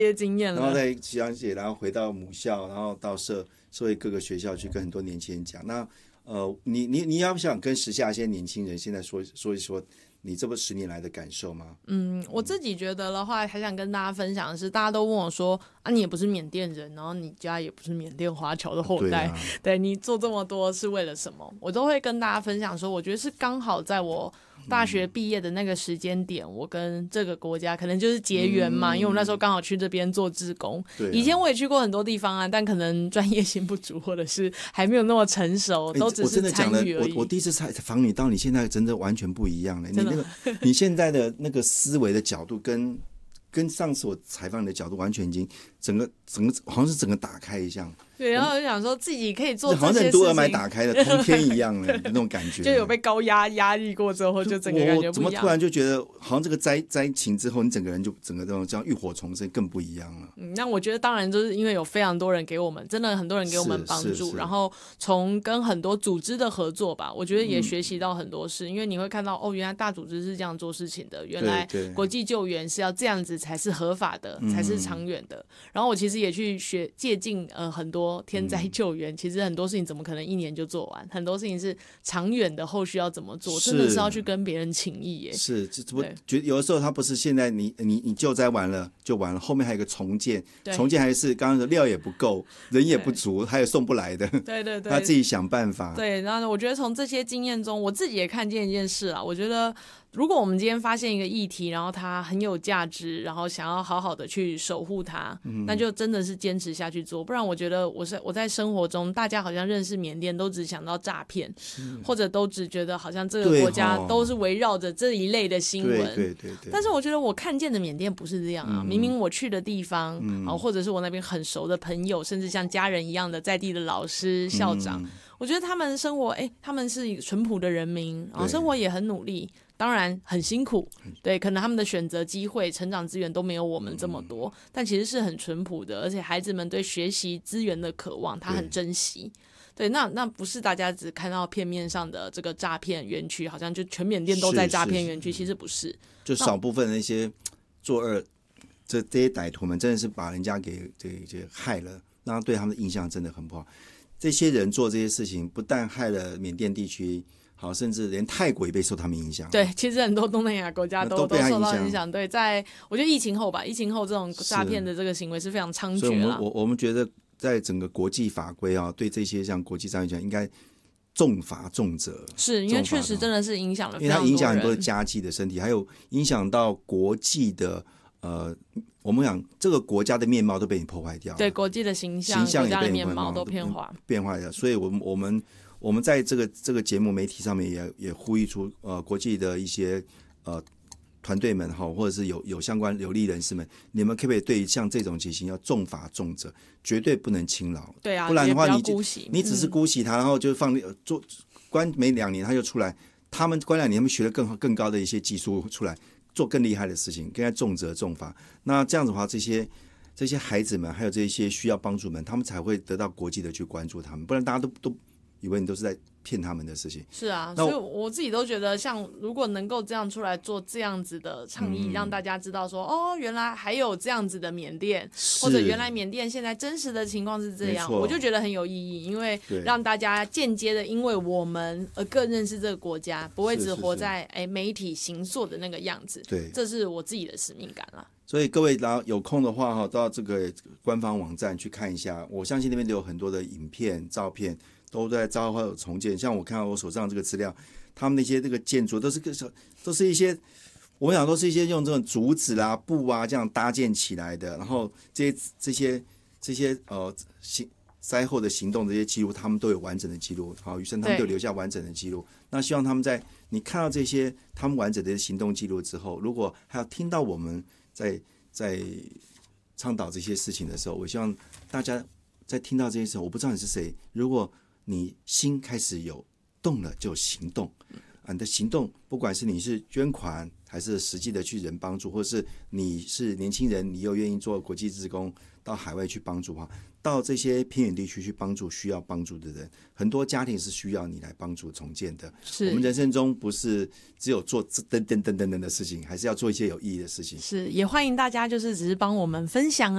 这些经验了， 然后在学长姐，然后回到母校，然后到社会各个学校去跟很多年轻人讲。那你要不想跟时下一些年轻人现在说一说你这么10年来的感受吗？ 我自己觉得的话，还想跟大家分享的是，大家都问我说啊，你也不是缅甸人，然后你家也不是缅甸华侨的后代，对你做这么多是为了什么？我都会跟大家分享说，我觉得是刚好在我大学毕业的那个时间点，我跟这个国家可能就是结缘嘛，因为我那时候刚好去这边做志工。以前我也去过很多地方啊，但可能专业性不足，或者是还没有那么成熟，都只是参与而已。 我第一次采访你，到你现在真的完全不一样了。你现在的那个思维的角度跟上次我采访你的角度完全已经整个好像是整个打开一样。 对，然后就想说自己可以做这些事情， 好像任督二脉打开了，通天一样的那种感觉。 就有被高压力过之后，就整个感觉不一样。 怎么突然就觉得好像这个灾情之后，你整个人就整个这种像浴火重生，更不一样了。 那我觉得当然就是因为有非常多人给我们，真的很多人给我们帮助，然后从跟很多组织的合作吧，我觉得也学习到很多事。因为你会看到原来大组织是这样做事情的，原来国际救援是要这样子才是合法的，才是长远的。然后我其实也去借鉴很多天灾救援，其实很多事情怎么可能1年就做完？很多事情是长远的，后续要怎么做，真的是要去跟别人请益耶。 是，有的时候它不是现在你救灾完了就完了，后面还有一个重建还是刚刚的料也不够，人也不足，还有送不来的。 对， 他自己想办法。 对，然后我觉得从这些经验中，我自己也看见一件事啊，我觉得如果我们今天发现一个议题，然后它很有价值，然后想要好好的去守护它，那就真的是坚持下去做。不然我觉得我在生活中，大家好像认识缅甸都只想到诈骗，或者都只觉得好像这个国家都是围绕着这一类的新闻。 对。 但是我觉得我看见的缅甸不是这样啊，明明我去的地方，或者是我那边很熟的朋友，甚至像家人一样的在地的老师、校长，我觉得他们生活，他们是淳朴的人民，然后生活也很努力。当然很辛苦，对，可能他们的选择机会、成长资源都没有我们这么多，但其实是很淳朴的，而且孩子们对学习资源的渴望，他很珍惜。对，那不是大家只看到片面上的这个诈骗园区，好像就全缅甸都在诈骗园区，其实不是， 就少部分的一些作恶，这些歹徒们真的是把人家给害了，让他对他们的印象真的很不好。这些人做这些事情，不但害了缅甸地区。好，甚至连泰国也被受他们影响。 对，其实很多东南亚国家都受到影响。对，在我觉得疫情后吧，疫情后这种诈骗的这个行为是非常猖獗啦。 所以我们觉得，在整个国际法规啊，对这些像国际诈骗应该重罚重责。 是因为确实真的是影响了非常多人， 因为它影响很多家计的身体，还有影响到国际的我们讲这个国家的面貌都被你破坏掉了。 对，国际的形象国家的面貌都变化了。所以我们在这个节目媒体上面也呼吁出国际的一些团队们或者是有相关有利人士们，你们可不可以对像这种情形要重罚重责，绝对不能轻饶。 对啊， 不然的话你只是姑息他，然后就关没2年他就出来，他们关2年他们学了更高的一些技术出来，做更厉害的事情，应该重责重罚。那这样子的话，这些孩子们还有这些需要帮助们，他们才会得到国际的去关注他们，不然大家都以为你都是在骗他们的事情。 是啊，所以我自己都觉得，像如果能够这样出来做这样子的倡议，让大家知道说，原来还有这样子的缅甸，或者原来缅甸现在真实的情况是这样，我就觉得很有意义，因为让大家间接的因为我们而更认识这个国家，不会只活在媒体形塑的那个样子。 对， 这是我自己的使命感啦。 所以各位然后有空的话到这个官方网站去看一下，我相信那边都有很多的影片、照片。都在招号重建，像我看到我手上这个资料，他们那些这个建筑都是一些，我想都是一些用这种竹子啦、布啊这样搭建起来的，然后这些灾后的行动这些记录，他们都有完整的记录。好，余生他们都留下完整的记录。那希望他们在你看到这些他们完整的行动记录之后，如果还要听到我们在倡导这些事情的时候，我希望大家在听到这些时候，我不知道你是谁，如果你心开始有动了，就行动。你的行动，不管是你是捐款，还是实际的去人帮助，或者是你是年轻人，你又愿意做国际志工，到海外去帮助到这些偏远地区去帮助需要帮助的人。很多家庭是需要你来帮助重建的。我们人生中不是只有做等等的事情，还是要做一些有意义的事情。 是，也欢迎大家就是只是帮我们分享